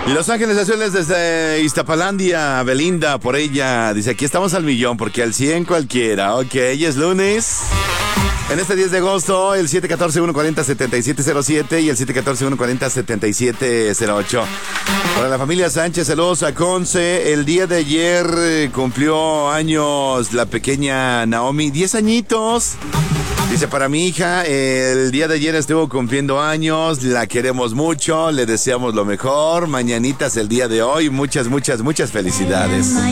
Los Ángeles Azules desde Iztapalandia, Belinda, por ella. Dice, aquí estamos al millón, porque al 100 cualquiera. Ok, es lunes. En este 10 de agosto, el 714-140-7707 y el 714-140-7708. Para la familia Sánchez, saludos a Conce. El día de ayer cumplió años la pequeña Naomi, 10 añitos. Dice, para mi hija, el día de ayer estuvo cumpliendo años, la queremos mucho, le deseamos lo mejor. Mañanitas el día de hoy, muchas felicidades.